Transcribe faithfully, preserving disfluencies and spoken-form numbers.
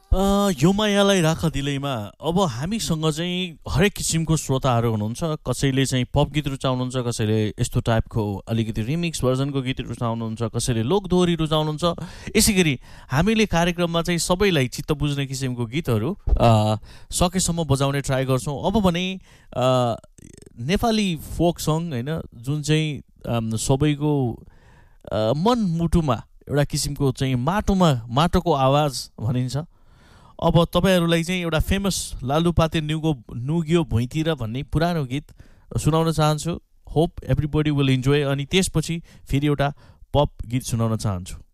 A, यो मायालाई राख दिलैमा अब हामीसँग चाहिँ हरेक किसिमको श्रोताहरू हुनुहुन्छ। कसैले चाहिँ पप गीत रुचाउनुहुन्छ, कसैले यस्तो टाइपको अलिकति रिमिक्स भर्जनको गीत रुचाउनुहुन्छ, कसैले लोकदोहोरी रुचाउनुहुन्छ। यसै गरी हामीले कार्यक्रममा चाहिँ सबैलाई चित्त बुझ्ने किसिमको गीतहरू अ, सकेसम्म बजाउने ट्राई गर्छौँ। अब भने अ, नेपाली फोक सङ होइन, जुन चाहिँ अम, सबैको अ, मनमुटुमा एउटा किसिमको चाहिँ माटोमा माटोको आवाज भनिन्छ। अब तपाईँहरूलाई चाहिँ एउटा फेमस लालुपाते नुगो नुग्यो भुइँतिर भन्ने पुरानो गीत सुनाउन चाहन्छु। Hope everybody will enjoy. अनि त्यसपछि फेरि एउटा पप गीत सुनाउन चाहन्छु।